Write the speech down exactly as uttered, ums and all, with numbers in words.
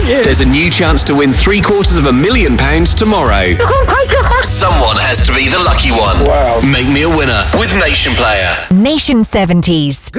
you. There's a new chance to win three quarters of a million pounds tomorrow. Oh my God. Someone has to be the lucky one. Wow. Make me a winner with Nation Player. Nation seventies.